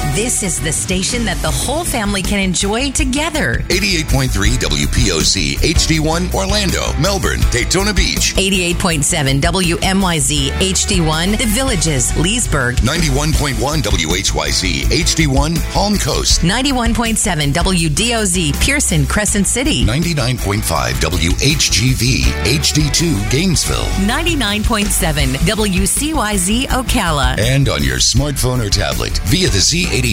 This is the station that the whole family can enjoy together. 88.3 WPOC HD1 Orlando, Melbourne, Daytona Beach. 88.7 WMYZ HD1 The Villages, Leesburg. 91.1 WHYZ HD1 Palm Coast. 91.7 WDOZ Pearson, Crescent City. 99.5 WHGV HD2 Gainesville. 99.7 WCYZ Ocala. And on your smartphone or tablet via the Z80